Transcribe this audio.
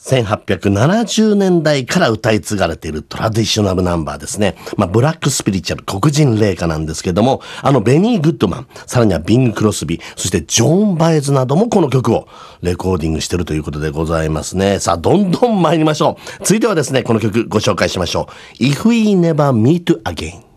1870年代から歌い継がれているトラディショナルナンバーですね。ブラックスピリチュアル、黒人霊歌なんですけども、ベニー・グッドマン、さらにはビング・クロスビー、そしてジョーン・バイズなどもこの曲をレコーディングしているということでございますね。さあ、どんどん参りましょう。続いてはですね、この曲ご紹介しましょう。If We Never Meet Again。